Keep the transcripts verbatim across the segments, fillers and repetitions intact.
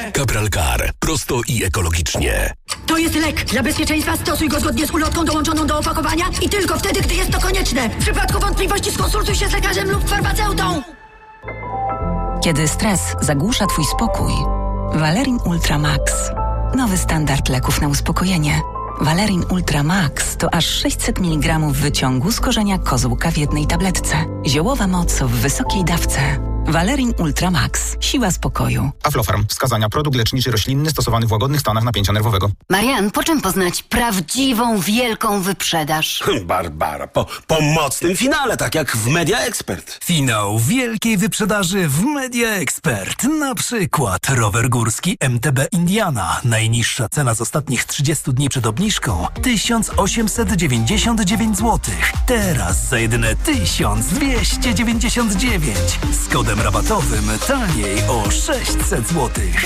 Cabral Car. Prosto i ekologicznie. To jest lek. Dla bezpieczeństwa stosuj go zgodnie z ulotką dołączoną do opakowania i tylko wtedy, gdy jest to konieczne. W przypadku wątpliwości skonsultuj się z lekarzem lub farmaceutą. Kiedy stres zagłusza twój spokój, Valerin Ultra Max. Nowy standard leków na uspokojenie. Valerin Ultra Max to aż sześćset miligramów wyciągu z korzenia kozłka w jednej tabletce. Ziołowa moc w wysokiej dawce. Valerin Ultra Max. Siła spokoju. Aflofarm. Wskazania. Produkt leczniczy roślinny stosowany w łagodnych stanach napięcia nerwowego. Marian, po czym poznać prawdziwą, wielką wyprzedaż? Barbara, po, po mocnym finale, tak jak w Media Expert. Finał wielkiej wyprzedaży w Media Expert. Na przykład rower górski M T B Indiana. Najniższa cena z ostatnich trzydziestu dni przed obniżką tysiąc osiemset dziewięćdziesiąt dziewięć złotych. Teraz za jedyne tysiąc dwieście dziewięćdziesiąt dziewięć. Z kodem rabatowym taniej o sześćset złotych.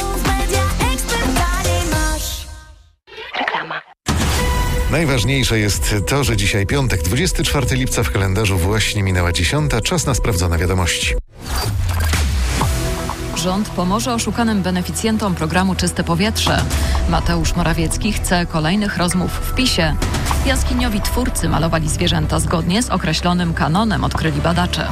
Reklama. Najważniejsze jest to, że dzisiaj piątek, dwudziestego czwartego lipca w kalendarzu właśnie minęła dziesiąta. Czas na sprawdzone wiadomości. Rząd pomoże oszukanym beneficjentom programu Czyste Powietrze. Mateusz Morawiecki chce kolejnych rozmów w PiSie. Jaskiniowi twórcy malowali zwierzęta zgodnie z określonym kanonem, odkryli badacze.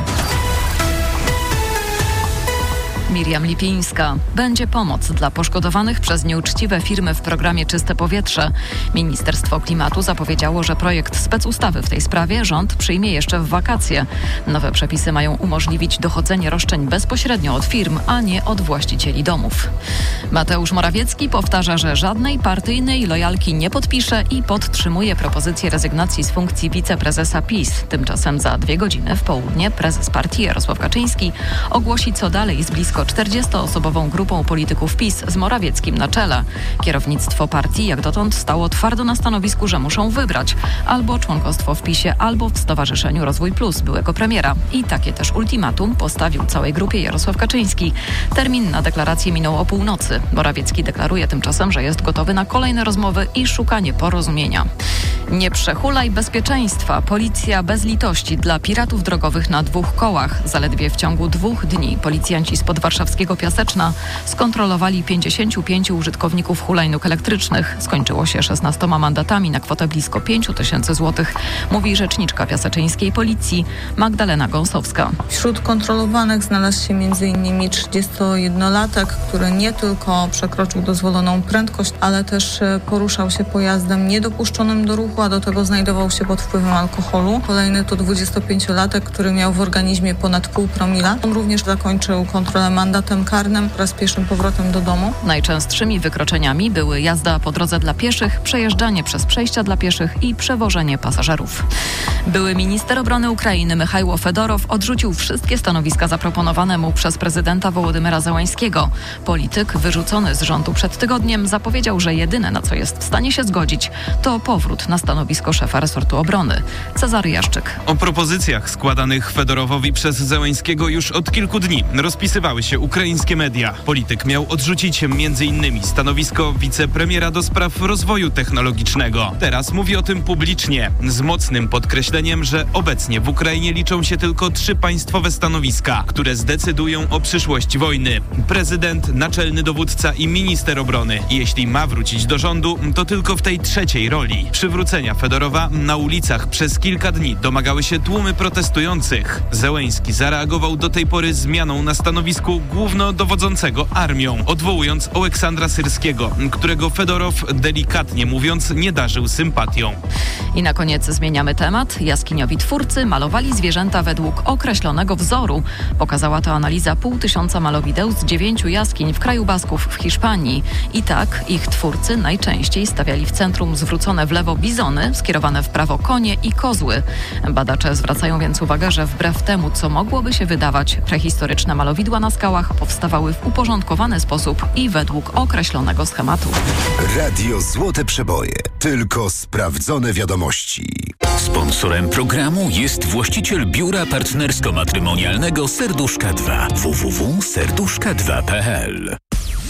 Miriam Lipińska. Będzie pomoc dla poszkodowanych przez nieuczciwe firmy w programie Czyste Powietrze. Ministerstwo Klimatu zapowiedziało, że projekt specustawy w tej sprawie rząd przyjmie jeszcze w wakacje. Nowe przepisy mają umożliwić dochodzenie roszczeń bezpośrednio od firm, a nie od właścicieli domów. Mateusz Morawiecki powtarza, że żadnej partyjnej lojalki nie podpisze i podtrzymuje propozycję rezygnacji z funkcji wiceprezesa PiS. Tymczasem za dwie godziny w południe prezes partii Jarosław Kaczyński ogłosi, co dalej z blisko czterdziestoosobową grupą polityków PiS z Morawieckim na czele. Kierownictwo partii jak dotąd stało twardo na stanowisku, że muszą wybrać albo członkostwo w PiSie, albo w Stowarzyszeniu Rozwój Plus byłego premiera. I takie też ultimatum postawił całej grupie Jarosław Kaczyński. Termin na deklarację minął o północy. Morawiecki deklaruje tymczasem, że jest gotowy na kolejne rozmowy i szukanie porozumienia. Nie przehulaj bezpieczeństwa. Policja bez litości dla piratów drogowych na dwóch kołach. Zaledwie w ciągu dwóch dni policjanci spod warszawskiego Piaseczna skontrolowali pięćdziesięciu pięciu użytkowników hulajnóg elektrycznych. Skończyło się szesnastoma mandatami na kwotę blisko pięciu tysięcy złotych, mówi rzeczniczka piaseczyńskiej policji Magdalena Gąsowska. Wśród kontrolowanych znalazł się między innymi trzydziestojednolatek, który nie tylko przekroczył dozwoloną prędkość, ale też poruszał się pojazdem niedopuszczonym do ruchu, a do tego znajdował się pod wpływem alkoholu. Kolejny to dwudziestopięciolatek, który miał w organizmie ponad pół promila. On również zakończył kontrolę mandatem karnym oraz pieszym powrotem do domu. Najczęstszymi wykroczeniami były jazda po drodze dla pieszych, przejeżdżanie przez przejścia dla pieszych i przewożenie pasażerów. Były minister obrony Ukrainy Michajło Fedorow odrzucił wszystkie stanowiska zaproponowane mu przez prezydenta Wołodymyra Zełańskiego. Polityk wyrzucony z rządu przed tygodniem zapowiedział, że jedyne, na co jest w stanie się zgodzić, to powrót na stanowisko szefa resortu obrony. Cezary Jaszczyk. O propozycjach składanych Fedorowowi przez Zełańskiego już od kilku dni rozpisywały się ukraińskie media. Polityk miał odrzucić między innymi stanowisko wicepremiera do spraw rozwoju technologicznego. Teraz mówi o tym publicznie, z mocnym podkreśleniem, że obecnie w Ukrainie liczą się tylko trzy państwowe stanowiska, które zdecydują o przyszłości wojny. Prezydent, naczelny dowódca i minister obrony. Jeśli ma wrócić do rządu, to tylko w tej trzeciej roli. Przywrócenia Fedorowa na ulicach przez kilka dni domagały się tłumy protestujących. Zełenski zareagował do tej pory zmianą na stanowisku głównodowodzącego armią, odwołując Oleksandra Syrskiego, którego Fedorow, delikatnie mówiąc, nie darzył sympatią. I na koniec zmieniamy temat. Jaskiniowi twórcy malowali zwierzęta według określonego wzoru. Pokazała to analiza pół tysiąca malowideł z dziewięciu jaskiń w kraju Basków w Hiszpanii. I tak ich twórcy najczęściej stawiali w centrum zwrócone w lewo bizony, skierowane w prawo konie i kozły. Badacze zwracają więc uwagę, że wbrew temu, co mogłoby się wydawać, prehistoryczne malowidła na skałach powstawały w uporządkowany sposób i według określonego schematu. Radio Złote Przeboje. Tylko sprawdzone wiadomości. Sponsorem programu jest właściciel biura partnersko-matrymonialnego Serduszka dwa w w w kropka serduszka dwa kropka p l.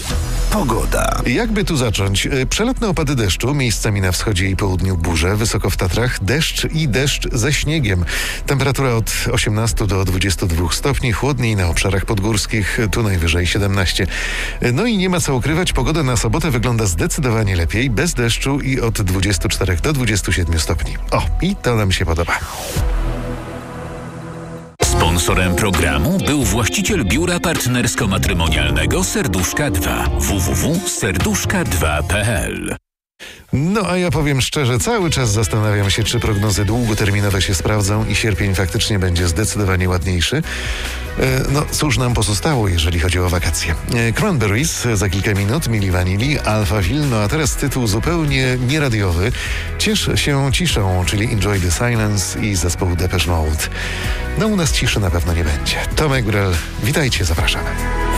Pogoda. Jakby tu zacząć? Przelotne opady deszczu, miejscami na wschodzie i południu burze, wysoko w Tatrach deszcz i deszcz ze śniegiem. Temperatura od osiemnastu do dwudziestu dwóch stopni, chłodniej na obszarach podgórskich, tu najwyżej siedemnaście. No i nie ma co ukrywać, pogoda na sobotę wygląda zdecydowanie lepiej, bez deszczu i od dwudziestu czterech do dwudziestu siedmiu stopni. O, i to nam się podoba. Sponsorem programu był właściciel biura partnersko-matrymonialnego Serduszka dwa w w w kropka serduszka dwa kropka p l. No a ja powiem szczerze, cały czas zastanawiam się, czy prognozy długoterminowe się sprawdzą i sierpień faktycznie będzie zdecydowanie ładniejszy. E, no cóż nam pozostało, jeżeli chodzi o wakacje. E, Cranberries za kilka minut, Milli Vanilli, Alphaville, no a teraz tytuł zupełnie nieradiowy. Ciesz się ciszą, czyli Enjoy the Silence i zespołu Depeche Mode. No u nas ciszy na pewno nie będzie. Tomek Grel, witajcie, zapraszamy.